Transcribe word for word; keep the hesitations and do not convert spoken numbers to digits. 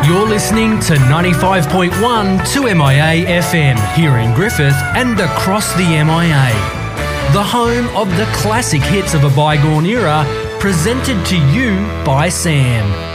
You're listening to ninety-five point one two M I A F M here in Griffith and across the M I A. The home of the classic hits of a bygone era, presented to you by Sam.